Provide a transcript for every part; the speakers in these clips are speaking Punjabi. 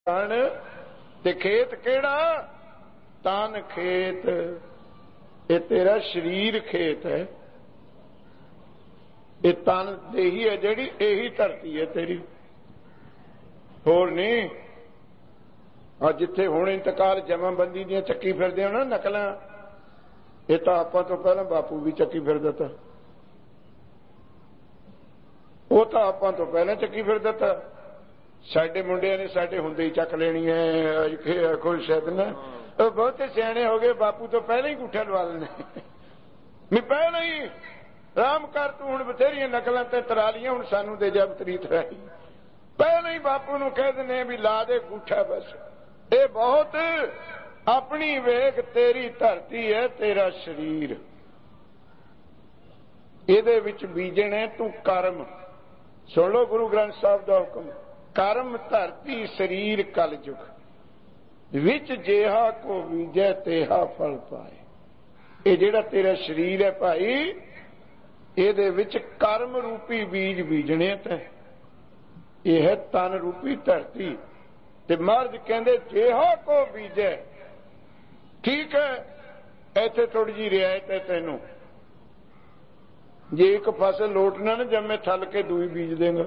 ਤਨ ਤੇ ਖੇਤ ਕਿਹੜਾ? ਤਨ ਖੇਤ, ਇਹ ਤੇਰਾ ਸਰੀਰ ਖੇਤ ਹੈ। ਇਹ ਤਨ ਦੇਹੀ ਹੈ ਜਿਹੜੀ, ਇਹੀ ਧਰਤੀ ਹੈ ਤੇਰੀ, ਹੋਰ ਨਹੀਂ। ਆ ਜਿੱਥੇ ਹੁਣ ਇੰਤਕਾਲ ਜਮਾਬੰਦੀ ਦੀਆਂ ਚੱਕੀ ਫਿਰਦੇ ਹੋ ਨਾ ਨਕਲਾਂ, ਇਹ ਤਾਂ ਆਪਾਂ ਤੋਂ ਪਹਿਲਾਂ ਬਾਪੂ ਵੀ ਚੱਕੀ ਫਿਰਦਾ ਤਾ, ਉਹ ਤਾਂ ਆਪਾਂ ਤੋਂ ਪਹਿਲਾਂ ਚੱਕੀ ਫਿਰਦਾ ਤਾ। ਸਾਡੇ ਮੁੰਡਿਆਂ ਨੇ ਸਾਡੇ ਹੁੰਦੇ ਹੀ ਚੱਕ ਲੈਣੀ ਹੈ ਕੋਈ ਸ਼ਾਇਦ ਨਾ, ਬਹੁਤੇ ਸਿਆਣੇ ਹੋ ਗਏ, ਬਾਪੂ ਤੋਂ ਪਹਿਲਾਂ ਹੀ ਗੁੱਠਾ ਲਵਾ ਲੈਣੇ, ਨਹੀਂ ਪਹਿਲਾਂ ਹੀ ਰਾਮ ਕਰ ਤੂੰ, ਹੁਣ ਬਥੇਰੀਆਂ ਨਕਲਾਂ ਤੇ ਤਰਾ ਲੀਆਂ, ਹੁਣ ਸਾਨੂੰ ਦੇ ਜਾ ਬਤਰੀਤ ਰਾਹੀ, ਪਹਿਲਾਂ ਹੀ ਬਾਪੂ ਨੂੰ ਕਹਿ ਦਿੰਦੇ ਵੀ ਲਾ ਦੇ ਗੁੱਠਾ ਬਸ। ਇਹ ਬਹੁਤ ਆਪਣੀ ਵੇਖ, ਤੇਰੀ ਧਰਤੀ ਹੈ, ਤੇਰਾ ਸਰੀਰ, ਇਹਦੇ ਵਿੱਚ ਬੀਜਣੇ ਤੂੰ ਕਰਮ। ਸੁਣ ਲੋ ਗੁਰੂ ਗ੍ਰੰਥ ਸਾਹਿਬ ਦਾ ਹੁਕਮ, ਕਰਮ ਧਰਤੀ ਸਰੀਰ ਕਲਯੁਗ, ਵਿੱਚ ਜਿਹਾ ਕੋ ਬੀਜੈ ਤੇਹਾ ਫਲ ਪਾਏ। ਇਹ ਜਿਹੜਾ ਤੇਰਾ ਸਰੀਰ ਹੈ ਭਾਈ, ਇਹਦੇ ਵਿੱਚ ਕਰਮ ਰੂਪੀ ਬੀਜ ਬੀਜਣੇ ਤੇ ਇਹ ਹੈ ਤਨ ਰੂਪੀ ਧਰਤੀ। ਤੇ ਮਹਾਰਾਜ ਕਹਿੰਦੇ ਜਿਹਾ ਕੋ ਬੀਜੈ, ਠੀਕ ਹੈ ਇੱਥੇ ਥੋੜੀ ਜਿਹੀ ਰਿਆਇਤ ਹੈ ਤੈਨੂੰ, ਜੇ ਇੱਕ ਫਸਲ ਲੋਟ ਨਾ ਜੰਮੇ ਥੱਲ ਕੇ ਦੂਈ ਬੀਜ ਦੇਗਾ।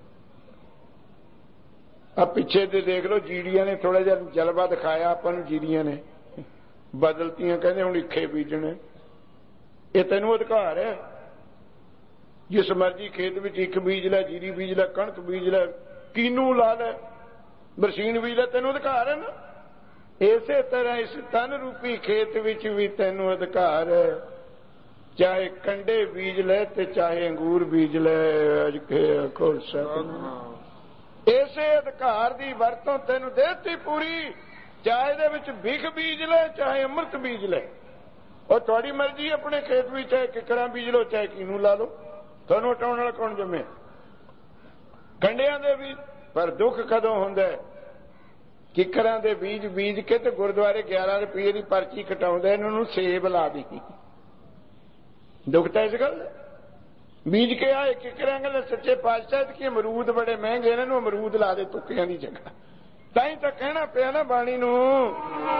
ਆ ਪਿੱਛੇ ਦੇ ਦੇਖ ਲਓ, ਜੀੜੀਆਂ ਨੇ ਥੋੜਾ ਜਿਹਾ ਜਲਵਾ ਦਿਖਾਇਆ ਆਪਾਂ ਨੂੰ, ਜੀੜੀਆਂ ਨੇ ਬਦਲਤੀਆਂ, ਕਹਿੰਦੇ ਹੁਣ ਇੱਖੇ ਬੀਜਣੇ। ਇਹ ਤੈਨੂੰ ਅਧਿਕਾਰ ਹੈ, ਜਿਸ ਮਰਜੀ ਖੇਤ ਵਿੱਚ ਇੱਕ ਬੀਜ ਲੈ, ਜੀਰੀ ਬੀਜ ਲੈ, ਕਣਕ ਬੀਜ ਲੈ, ਕੀਨੂ ਲਾ ਲੈ, ਬਰਸੀਨ ਬੀਜ ਲੈ, ਤੈਨੂੰ ਅਧਿਕਾਰ ਹੈ ਨਾ। ਇਸੇ ਤਰ੍ਹਾਂ ਇਸ ਤਨ ਰੂਪੀ ਖੇਤ ਵਿੱਚ ਵੀ ਤੈਨੂੰ ਅਧਿਕਾਰ ਹੈ, ਚਾਹੇ ਕੰਡੇ ਬੀਜ ਲੈ ਤੇ ਚਾਹੇ ਅੰਗੂਰ ਬੀਜ ਲੈ। ਅੱਜ ਖੋਲ ਸਕਦਾ ਇਸੇ ਅਧਿਕਾਰ ਦੀ ਵਰਤੋਂ ਤੈਨੂੰ ਦੇਤੀ ਪੂਰੀ, ਚਾਹੇ ਇਹਦੇ ਵਿੱਚ ਭਿਖ ਬੀਜ ਲੈ ਚਾਹੇ ਅੰਮ੍ਰਿਤ ਬੀਜ ਲੈ, ਉਹ ਤੁਹਾਡੀ ਮਰਜ਼ੀ। ਆਪਣੇ ਖੇਤ ਵਿੱਚ ਚਾਹੇ ਕਿਕਰਾਂ ਬੀਜ ਲਓ ਚਾਹੇ ਕੀਨੂੰ ਲਾ ਲਓ, ਤੁਹਾਨੂੰ ਹਟਾਉਣ ਵਾਲਾ ਕੌਣ ਜੰਮੇ? ਕੰਡਿਆਂ ਦੇ ਬੀਜ। ਪਰ ਦੁੱਖ ਕਦੋਂ ਹੁੰਦਾ? ਕਿਕਰਾਂ ਦੇ ਬੀਜ ਬੀਜ ਕੇ ਤੇ ਗੁਰਦੁਆਰੇ 11 ਰੁਪਏ ਦੀ ਪਰਚੀ ਕਟਾਉਂਦੇ, ਇਹਨਾਂ ਨੂੰ ਸੇਬ ਲਾ ਦੀ। ਦੁੱਖ ਤਾਂ ਇਸ ਗੱਲ ਬੀਜ ਕੇ ਆਏ ਕਿਕਰਾਂ ਗੱਲ, ਸੱਚੇ ਪਾਤਸ਼ਾਹ ਕੀ ਅਮਰੂਦ ਬੜੇ ਮਹਿੰਗੇ, ਇਹਨਾਂ ਨੂੰ ਅਮਰੂਦ ਲਾ ਦੇ ਤੁੱਕਿਆਂ ਦੀ ਜਗ੍ਹਾ। ਤਾਂ ਹੀ ਤਾਂ ਕਹਿਣਾ ਪਿਆ ਨਾ ਬਾਣੀ ਨੂੰ।